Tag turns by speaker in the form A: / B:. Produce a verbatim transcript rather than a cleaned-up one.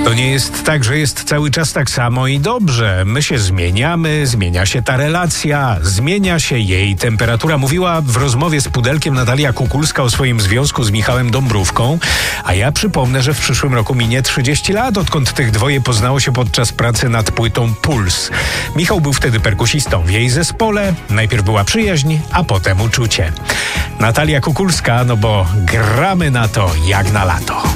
A: To nie jest tak, że jest cały czas tak samo i dobrze. My się zmieniamy, zmienia się ta relacja, zmienia się jej temperatura. Mówiła w rozmowie z Pudelkiem Natalia Kukulska o swoim związku z Michałem Dąbrówką, a ja przypomnę, że w przyszłym roku minie trzydzieści lat, odkąd tych dwoje poznało się podczas pracy nad płytą Puls. Michał był wtedy perkusistą w jej zespole. Najpierw była przyjaźń, a potem uczucie. Natalia Kukulska, no bo gramy na to jak na lato.